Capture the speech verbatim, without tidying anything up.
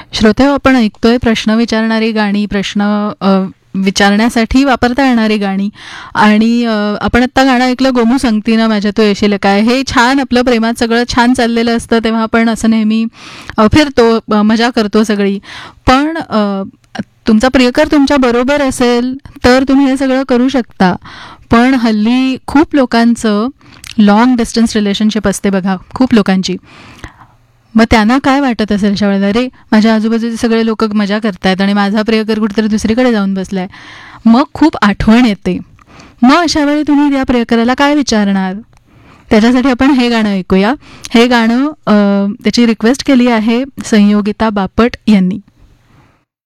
श्रोते हो, आपण ऐकतोय प्रश्न विचारणारी गाणी, प्रश्न अ, विचारण्यासाठी वापरता येणारी गाणी. आणि अ, आपण आत्ता गाणं ऐकलं गोमू संगतीनं माझ्या तू येशील काय. हे छान, आपलं प्रेमात सगळं छान चाललेलं असतं तेव्हा आपण असं नेहमी अ, फिरतो, अ, मजा करतो सगळी. पण अ, तुमचा प्रियकर तुमच्या बरोबर असेल तर तुम्ही हे सगळं करू शकता. पण हल्ली खूप लोकांचं लॉंग डिस्टन्स रिलेशनशिप असते बघा, खूप लोकांची. मग त्यांना काय वाटत असेल अशा वेळेला, अरे माझ्या आजूबाजूचे सगळे लोक मजा करतायत आणि माझा प्रियकर कुठेतरी दुसरीकडे जाऊन बसलाय. मग खूप आठवण येते. मग अशा वेळी तुम्ही त्या प्रियकराला काय विचारणार? त्याच्यासाठी आपण हे गाणं ऐकूया. हे गाणं अ, त्याची रिक्वेस्ट केली आहे संयोगिता बापट यांनी.